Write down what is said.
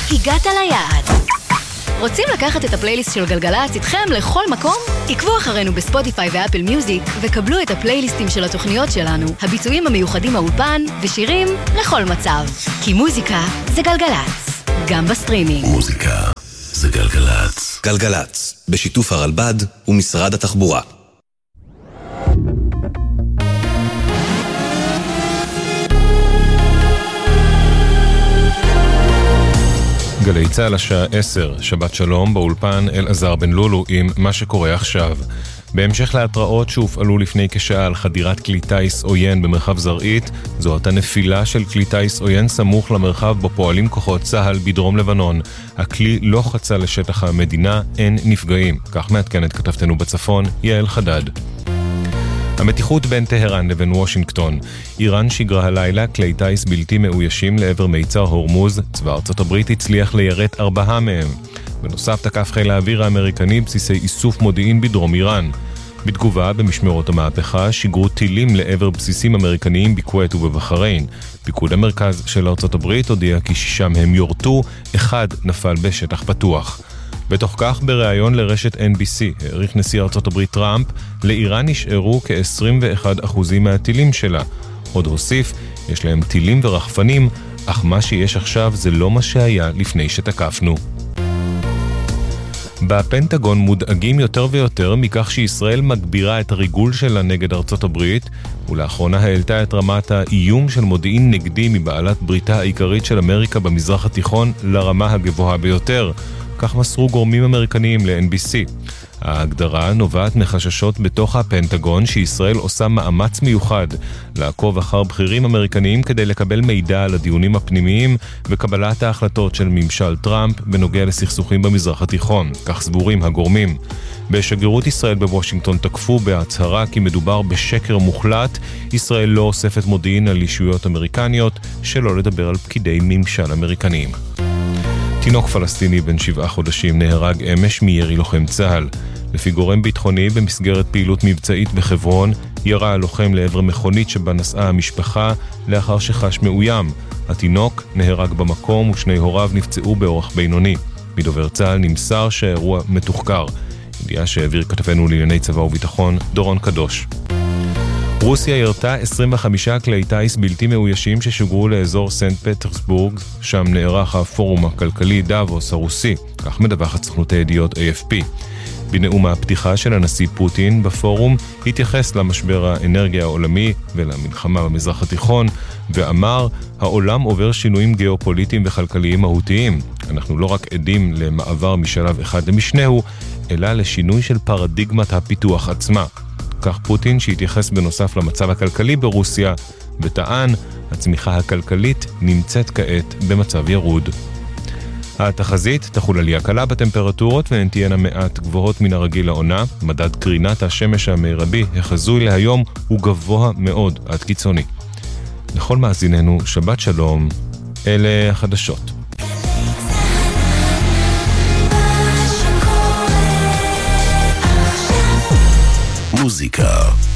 הגעת ליעד. רוצים לקחת את הפלייליסט של גלגלצ איתכם לכל מקום? עקבו אחרינו בספוטיפיי ואפל מיוזיק וקבלו את הפלייליסטים של התוכניות שלנו, הביצועים המיוחדים מהאולפן ושירים לכל מצב. כי מוזיקה זה גלגלצ, גם בסטרימינג. מוזיקה זה גלגלצ. גלגלצ, בשיתוף הרלב"ד ומשרד התחבורה. גלי צהל השעה 10, שבת שלום, באולפן אלעזר בן לולו עם מה שקורה עכשיו. בהמשך להתראות שהופעלו לפני כשעה על חדירת כלי טייס עוין במרחב זרעית, זו אותה נפילה של כלי טייס עוין סמוך למרחב בו פועלים כוחות צהל בדרום לבנון. הכלי לא חצה לשטח המדינה, אין נפגעים. כך מעדכנת כתבתנו בצפון, יעל חדד. המתיחות בין טהרן לבין וושינגטון. איראן שיגרה הלילה כלי טייס בלתי מאוישים לעבר מיצר הורמוז. צבא ארצות הברית הצליח ליירט 4 מהם. בנוסף תקף חיל האוויר האמריקני בסיסי איסוף מודיעין בדרום איראן. בתגובה, במשמרות המהפכה שיגרו טילים לעבר בסיסים אמריקניים בכווית ובבחריין. פיקוד המרכז של ארצות הברית הודיע כי 6 מהם יורטו, 1 נפל בשטח פתוח. בתוך כך, בריאיון לרשת NBC, העריך נשיא ארצות הברית טראמפ, לאיראן נשארו כ-21% מהטילים שלה. עוד הוסיף, יש להם טילים ורחפנים, אך מה שיש עכשיו זה לא מה שהיה לפני שתקפנו. בפנטגון מודאגים יותר ויותר מכך שישראל מגבירה את הריגול שלה נגד ארצות הברית, ולאחרונה העלתה את רמת האיום של מודיעין נגדי מבעלת בריתה העיקרית של אמריקה במזרח התיכון לרמה הגבוהה ביותר. כך מסרו גורמים אמריקניים ל-NBC. ההגדרה נובעת מחששות בתוך הפנטגון שישראל עושה מאמץ מיוחד לעקוב אחר בכירים אמריקניים כדי לקבל מידע על הדיונים הפנימיים וקבלת ההחלטות של ממשל טראמפ בנוגע לסכסוכים במזרח התיכון. כך סבורים הגורמים. בשגרירות ישראל בוושינגטון תקפו בהצהרה כי מדובר בשקר מוחלט. ישראל לא אוספת מודיעין על אישויות אמריקניות, שלא לדבר על פקידי ממשל אמריקניים. תינוק פלסטיני בן 7 חודשים נהרג אמש מירי לוחם צהל. לפי גורם ביטחוני, במסגרת פעילות מבצעית בחברון, ירה הלוחם לעבר מכונית שבה נסעה המשפחה לאחר שחש מאוים. התינוק נהרג במקום ושני הוריו נפצעו באורח בינוני. מדובר צהל נמסר שהאירוע מתוחקר. ידיעה שהעביר כתבנו לענייני צבא וביטחון, דורון קדוש. רוסיה ירתה 25 כלי טייס בלתי מאוישים ששוגרו לאזור סנט פטרסבורג, שם נערך הפורום הכלכלי דאבוס הרוסי, כך מדווחת סוכנות הידיעות AFP. בנאום הפתיחה של הנשיא פוטין בפורום התייחס למשבר האנרגיה העולמי ולמלחמה במזרח התיכון, ואמר, העולם עובר שינויים גיאופוליטיים וכלכליים מהותיים. אנחנו לא רק עדים למעבר משלב אחד למשנהו, אלא לשינוי של פרדיגמת הפיתוח עצמה. כך פוטין שהתייחס בנוסף למצב הכלכלי ברוסיה, וטען, הצמיחה הכלכלית נמצאת כעת במצב ירוד. התחזית תחול עלייה קלה בטמפרטורות והן תהיינה מעט גבוהות מן הרגיל לעונה. מדד קרינת השמש המרבי החזוי להיום הוא גבוה מאוד עד קיצוני. לכל מאזיננו, שבת שלום, אלה החדשות. מוזיקה